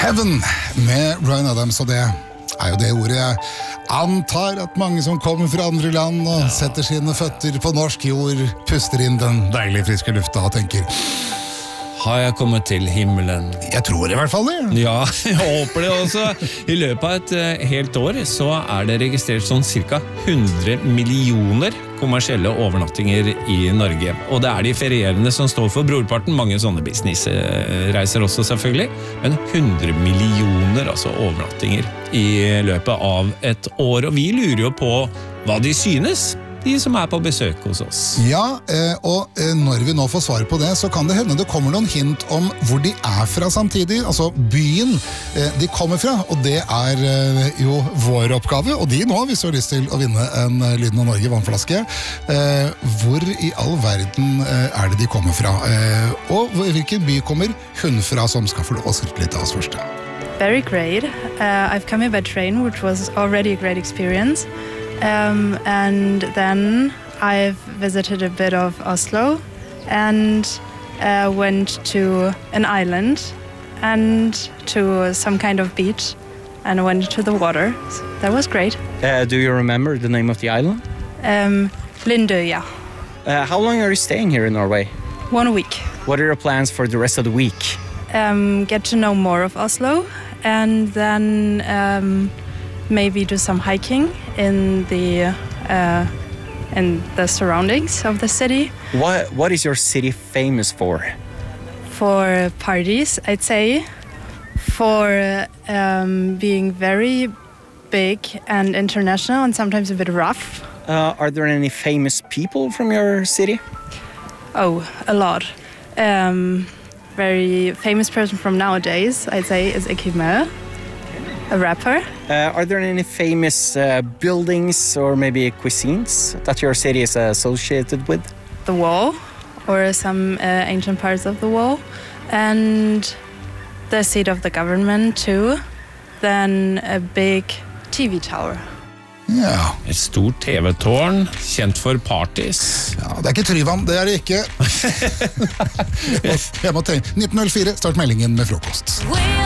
Heaven med Bryan Adams, og det jo det ordet jeg antar at mange som kommer fra andre land og setter sine føtter på norsk jord, puster inn den deilige friske lufta og tenker har jeg kommet til himmelen? Jeg tror i hvert fall det. Ja, jeg håper det også. I løpet av et helt år så det registrert sånn cirka 100 millioner kommersielle overnattinger i Norge. Og det de ferierende som står for brorparten, mange sånne businessreiser også selvfølgelig, men 100 millioner altså overnattinger i løpet av et år. Og vi lurer jo på hva de synes, de som på besøk hos oss. Ja, og når vi nå får svar på det, så kan det hende det kommer noen hint om hvor de fra samtidig, altså byen de kommer fra, og det jo vår oppgave, og de nå, hvis du har lyst til å vinne en Lyden av Norge vannflaske, hvor i all verden det de kommer fra, og hvilken by kommer hun fra som skal få lov å skrive litt av oss først? Very great. I've come here by train, which was already a great experience. And then I've visited a bit of Oslo and went to an island and to some kind of beach and went to the water. So that was great. Do you remember the name of the island? Lindøya. How long are you staying here in Norway? 1 week. What are your plans for the rest of the week? Get to know more of Oslo and then maybe do some hiking in the surroundings of the city. What is your city famous for? For parties, I'd say. For being very big and international and sometimes a bit rough. Are there any famous people from your city? Oh, a lot. Very famous person from nowadays, I'd say, is Ekimel. A rapper. Are there any famous buildings or maybe cuisines that your city is associated with? The wall, or some ancient parts of the wall, and the seat of the government too. Then a big TV tower. Ja. Et stort TV-tårn, kjent for parties. Ja, det ikke Tryvann, det det ikke. Jeg må tenke, 1904, start meldingen med frokost.